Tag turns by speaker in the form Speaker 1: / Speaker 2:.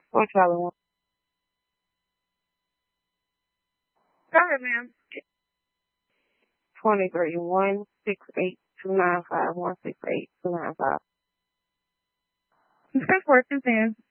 Speaker 1: What Charlie want? Go ahead, ma'am. 23 168 295 168 295. That's worth it then.